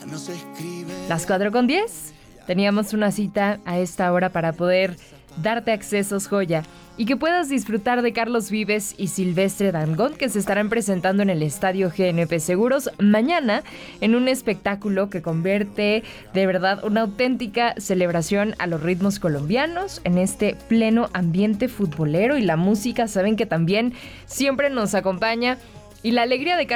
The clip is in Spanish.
Las 4:10. Teníamos una cita a esta hora para poder darte accesos joya y que puedas disfrutar de Carlos Vives y Silvestre Dangond, que se estarán presentando en el Estadio GNP Seguros mañana en un espectáculo que convierte de verdad una auténtica celebración a los ritmos colombianos en este pleno ambiente futbolero, y la música saben que también siempre nos acompaña, y la alegría de